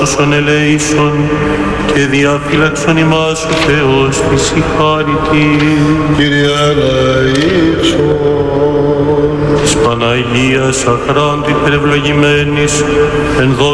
όσων ελέησον και διαφύλαξον ημάς ο Θεός της ηχάρητη. Κύριε ελέησον. Της Παναγίας αχράντου υπερευλογημένης εν